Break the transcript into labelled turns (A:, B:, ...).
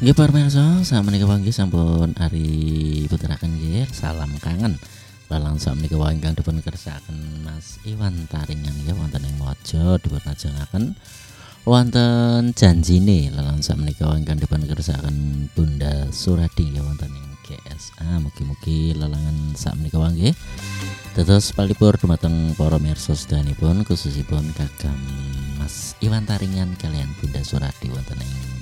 A: Nggih pamirsa, sakmenika wae sampun ari puteraken nggih salam kangen. Lalang sakmenika wae ingkang dipun kersakaken Mas Iwan Taringan nggih wonten ing Mojo dipun lajengaken wonten janjine lalang sakmenika wae ingkang dipun kersakaken Bunda Suradi nggih wonten ing GSA. Mugi-mugi lalangan sakmenika wae nggih dados palipur dumateng para mirsa sedayanipun khususipun kagem Mas Iwan Taringan kalian Bunda Suradi wonten ing